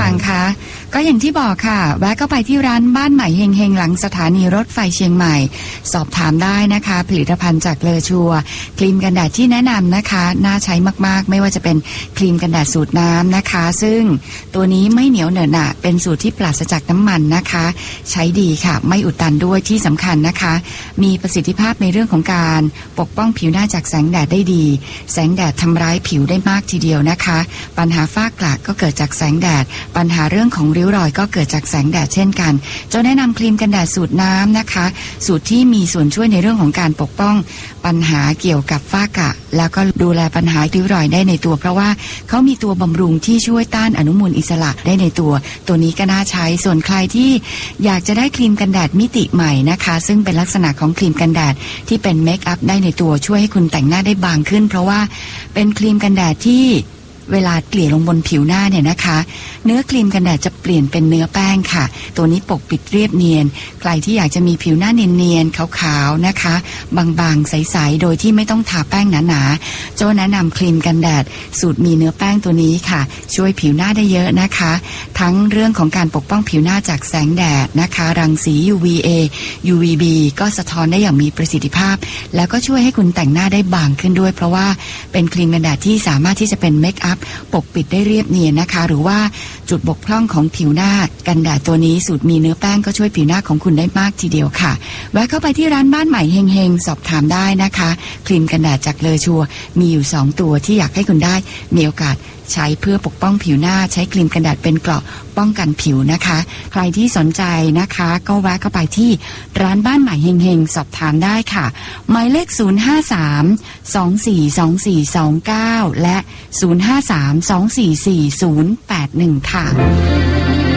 ฟังคะก็อย่างที่บอกค่ะแวะก็ไปที่ร้านบ้านใหม่เฮงๆหลังสถานีรถไฟเชียงใหม่สอบถามได้นะคะผลิตภัณฑ์จากเลอชัวครีมกันแดดที่แนะนำนะคะน่าใช้มากๆไม่ว่าจะเป็นครีมกันแดดสูตรน้ำนะคะซึ่งตัวนี้ไม่เหนียวเหนอะหนะเป็นสูตรที่ปราศจากน้ำมันนะคะใช้ดีค่ะไม่อุดตันด้วยที่สำคัญนะคะมีประสิทธิภาพในเรื่องของการปกป้องผิวหน้าจากแสงแดดได้ดีแสงแดดทำร้ายผิวได้มากทีเดียวนะคะปัญหาฝ้ากระก็เกิดจากแสงแดดปัญหาเรื่องของริ้วรอยก็เกิดจากแสงแดดเช่นกันจะแนะนำครีมกันแดดสูตรน้ำนะคะสูตรที่มีส่วนช่วยในเรื่องของการปกป้องปัญหาเกี่ยวกับฝ้ากระแล้วก็ดูแลปัญหาริ้วรอยได้ในตัวเพราะว่าเขามีตัวบำรุงที่ช่วยต้านอนุมูลอิสระได้ในตัวนี้ก็น่าใช้ส่วนใครที่อยากจะได้ครีมกันแดดมิติใหม่นะคะซึ่งเป็นลักษณะของครีมกันแดดที่เป็นเมคอัพได้ในตัวช่วยให้คุณแต่งหน้าได้บางขึ้นเพราะว่าเป็นครีมกันแดดที่เวลาเกลี่ยลงบนผิวหน้าเนี่ยนะคะเนื้อครีมกันแดดจะเปลี่ยนเป็นเนื้อแป้งค่ะตัวนี้ปกปิดเรียบเนียนใครที่อยากจะมีผิวหน้าเนียนๆขาวๆนะคะบางๆใสๆโดยที่ไม่ต้องทาแป้งหนาๆโจ้แนะนำครีมกันแดดสูตรมีเนื้อแป้งตัวนี้ค่ะช่วยผิวหน้าได้เยอะนะคะทั้งเรื่องของการปกป้องผิวหน้าจากแสงแดดนะคะรังสี UVA UVB ก็สะท้อนได้อย่างมีประสิทธิภาพแล้วก็ช่วยให้คุณแต่งหน้าได้บางขึ้นด้วยเพราะว่าเป็นครีมกันแดดที่สามารถที่จะเป็นเมคอัพปกปิดได้เรียบเนียนนะคะหรือว่าจุดบกพร่องของผิวหน้ากันแดดตัวนี้สูตรมีเนื้อแป้งก็ช่วยผิวหน้าของคุณได้มากทีเดียวค่ะแวะเข้าไปที่ร้านบ้านใหม่เฮงๆสอบถามได้นะคะครีมกันแดดจากเลอชัวมีอยู่2ตัวที่อยากให้คุณได้มีโอกาสใช้เพื่อปกป้องผิวหน้าใช้ครีมกันแดดเป็นเกราะป้องกันผิวนะคะใครที่สนใจนะคะก็แวะเข้าไปที่ร้านบ้านใหม่เฮงๆสอบถามได้ค่ะหมายเลข053-242429และ053-244-081ค่ะ